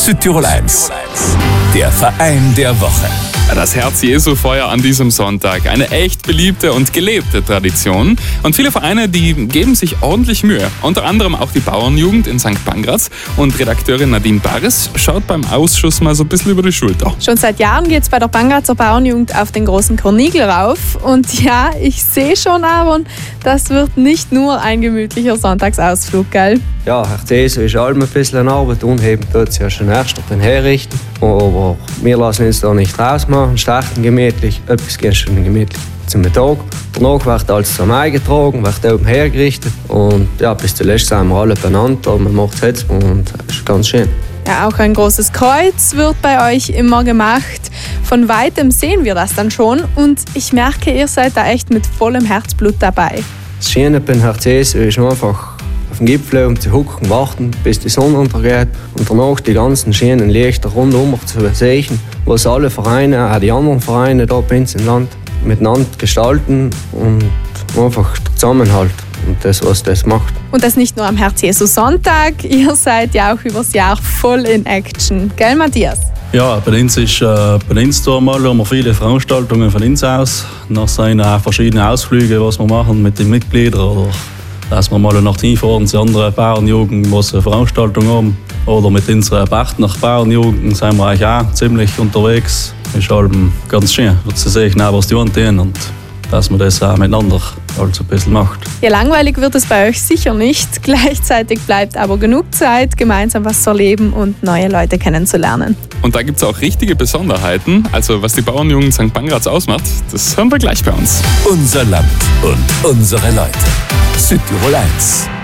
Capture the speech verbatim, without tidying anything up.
Südtirol eins, der Verein der Woche. Das Herz-Jesu-Feuer an diesem Sonntag. Eine echt beliebte und gelebte Tradition. Und viele Vereine, die geben sich ordentlich Mühe. Unter anderem auch die Bauernjugend in Sankt Pangratz. Und Redakteurin Nadine Barres schaut beim Ausschuss mal so ein bisschen über die Schulter. Schon seit Jahren geht es bei der Pangratzer Bauernjugend auf den großen Kornigl rauf. Und ja, ich sehe schon, Aaron, das wird nicht nur ein gemütlicher Sonntagsausflug, gell? Ja, Herz Jesu ist allem ein bisschen Arbeit. Unheben tut sie ja schon erst den herrichten. Aber wir lassen uns da nicht rausmachen, starten gemütlich, etwas geht schon gemütlich zum Mittag. Danach wird alles zum Ei getragen, wird oben hergerichtet und ja, bis zuletzt sind wir alle beieinander, man macht es jetzt und das ist ganz schön. Ja, auch ein großes Kreuz wird bei euch immer gemacht. Von weitem sehen wir das dann schon und ich merke, ihr seid da echt mit vollem Herzblut dabei. Das Schöne beim Herz Jesu ist einfach auf dem Gipfel um zu hocken, warten, bis die Sonne untergeht und danach die ganzen schönen Lichter rundum zu sehen, was alle Vereine, auch die anderen Vereine da bei uns im Land miteinander gestalten und einfach der Zusammenhalt und das, was das macht. Und das nicht nur am Herz-Jesu-Sonntag, ihr seid ja auch übers Jahr voll in Action, gell Matthias? Ja, bei uns ist äh, bei uns da mal haben wir viele Veranstaltungen von uns aus. Nach seinen auch verschiedene Ausflüge, was wir machen mit den Mitgliedern oder dass wir mal nach hinfahren zu anderen Bauernjugend, die eine Veranstaltung haben. Oder mit unseren Partner Bauernjugend sind wir eigentlich auch ziemlich unterwegs. Das ist halt ganz schön, zu sehen, was die tun und dass man das auch miteinander halt ein bisschen macht. Ja, langweilig wird es bei euch sicher nicht. Gleichzeitig bleibt aber genug Zeit, gemeinsam was zu erleben und neue Leute kennenzulernen. Und da gibt es auch richtige Besonderheiten. Also was die Bauernjugend Sankt Pangratz ausmacht, das hören wir gleich bei uns. Unser Land und unsere Leute. Südtirol eins.